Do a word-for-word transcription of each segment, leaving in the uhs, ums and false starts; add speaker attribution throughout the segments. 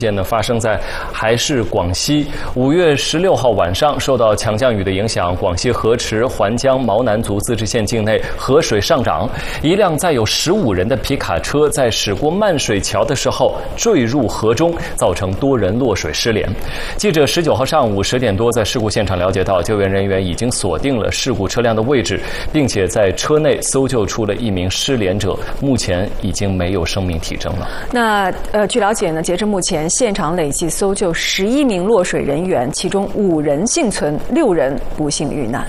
Speaker 1: 事件呢发生在还是广西。五月十六号晚上，受到强降雨的影响，广西河池、环江、毛南族自治县境内河水上涨，一辆载有十五人的皮卡车在驶过漫水桥的时候坠入河中，造成多人落水失联。记者十九号上午十点多在事故现场了解到，救援人员已经锁定了事故车辆的位置，并且在车内搜救出了一名失联者，目前已经没有生命体征了。
Speaker 2: 那呃，据了解呢，截至目前，现场累计搜救十一名落水人员，其中五人幸存，六人不幸遇难。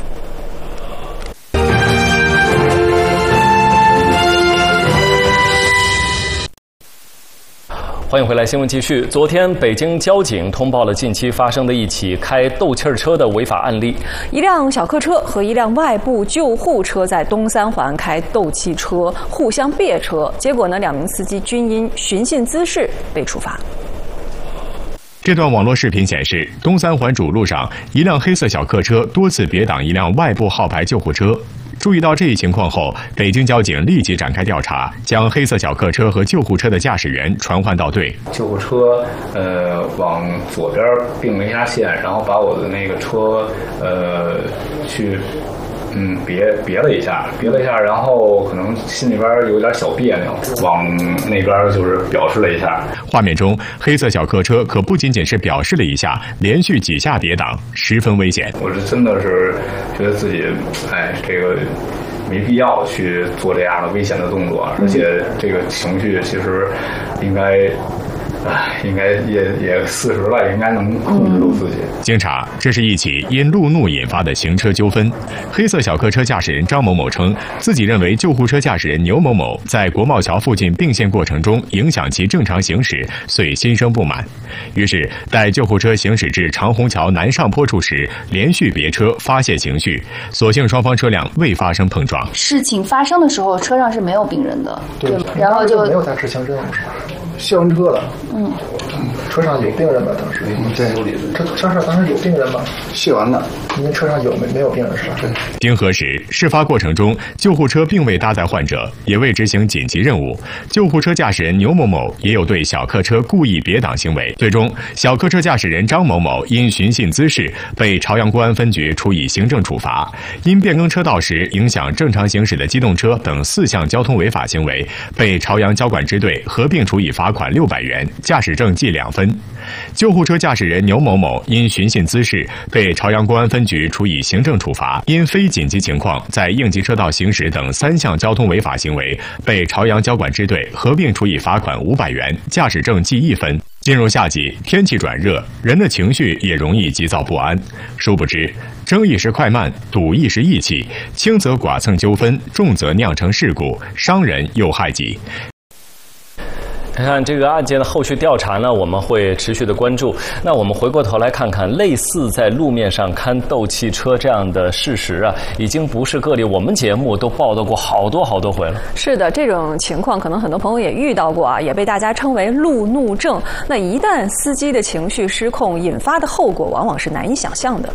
Speaker 1: 欢迎回来，新闻继续。昨天，北京交警通报了近期发生的一起开斗气儿车的违法案例。
Speaker 2: 一辆小客车和一辆外部救护车在东三环开斗气车，互相别车，结果呢，两名司机均因寻衅滋事被处罚。
Speaker 3: 这段网络视频显示，东三环主路上，一辆黑色小客车多次别挡一辆外部号牌救护车。注意到这一情况后，北京交警立即展开调查，将黑色小客车和救护车的驾驶员传唤到队。
Speaker 4: 救护车呃往左边并了一下线，然后把我的那个车呃去嗯别别了一下，别了一下，然后可能心里边有点小别扭，往那边就是表示了一下。
Speaker 3: 画面中，黑色小客车可不仅仅是表示了一下，连续几下跌挡，十分危险。
Speaker 4: 我是真的是觉得自己，哎，这个没必要去做这样的危险的动作，而且这个情绪其实应该。唉，应该也也四十了，应该能控制住自己。
Speaker 3: 经查，这是一起因路怒引发的行车纠纷。黑色小客车驾驶人张某某称，自己认为救护车驾驶人牛某某在国贸桥附近并线过程中影响其正常行驶，遂心生不满。于是，待救护车行驶至长虹桥南上坡处时，连续别车发泄情绪，所幸双方车辆未发生碰撞。
Speaker 5: 事情发生的时候，车上是没有病人的，
Speaker 6: 对，
Speaker 5: 然后就
Speaker 6: 没有在执行任务是吧？卸完车了。嗯，车上有病人吗？当时对，车车上当时有病人吗？卸完了，因为车上有没没有病人是吧？
Speaker 3: 经核实，事发过程中，救护车并未搭载患者，也未执行紧急任务。救护车驾驶人牛某某也有对小客车故意别挡行为。最终，小客车驾驶人张某某因寻衅滋事被朝阳公安分局处以行政处罚，因变更车道时影响正常行驶的机动车等四项交通违法行为，被朝阳交管支队合并处以罚款六百元，驾驶证记两分。救护车驾驶人牛某某因寻衅滋事被朝阳公安分局处以行政处罚，因非紧急情况在应急车道行驶等三项交通违法行为，被朝阳交管支队合并处以罚款五百元，驾驶证记一分。进入夏季，天气转热，人的情绪也容易急躁不安。殊不知，争一时快慢，赌一时意气，轻则剐蹭纠纷，重则酿成事故，伤人又害己。
Speaker 1: 看看这个案件的后续调查呢，我们会持续的关注。那我们回过头来看看，类似在路面上看斗气车这样的事实啊，已经不是个例，我们节目都报道过好多好多回了。
Speaker 2: 是的，这种情况可能很多朋友也遇到过啊，也被大家称为路怒症。那一旦司机的情绪失控，引发的后果往往是难以想象的。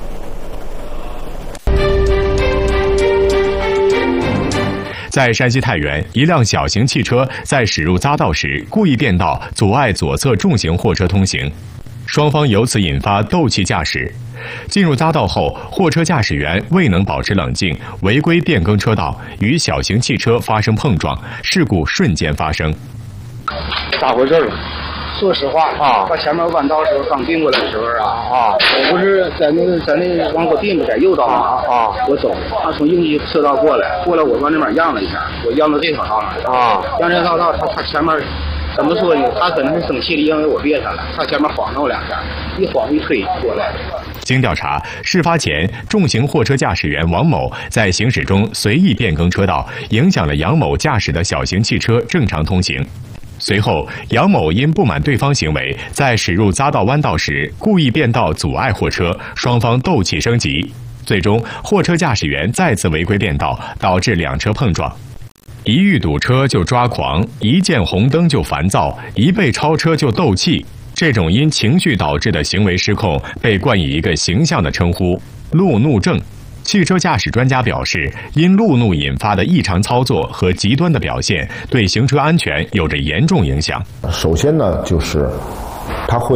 Speaker 3: 在山西太原，一辆小型汽车在驶入匝道时故意变道，阻碍左侧重型货车通行，双方由此引发斗气驾驶。进入匝道后，货车驾驶员未能保持冷静，违规变更车道，与小型汽车发生碰撞，事故瞬间发生。
Speaker 7: 咋回事？说实话啊，把前面弯道时候刚并过来的时候啊啊，我不是在那个在那往我并不在右道嘛啊，我走，他从应急车道过来，过来我往那边让了一下，我让到这条道上啊，让这条道他他前面怎么说呢？他可能是生气的，因为我别他了，他前面晃了我两下，一晃一推过来。
Speaker 3: 经调查，事发前，重型货车驾驶员王某在行驶中随意变更车道，影响了杨某驾驶的小型汽车正常通行。随后，杨某因不满对方行为，在驶入匝道弯道时故意变道阻碍货车，双方斗气升级。最终，货车驾驶员再次违规变道，导致两车碰撞。一遇堵车就抓狂，一见红灯就烦躁，一被超车就斗气。这种因情绪导致的行为失控，被冠以一个形象的称呼——路怒症。汽车驾驶专家表示，因路怒引发的异常操作和极端的表现，对行车安全有着严重影响。
Speaker 8: 首先呢，就是他会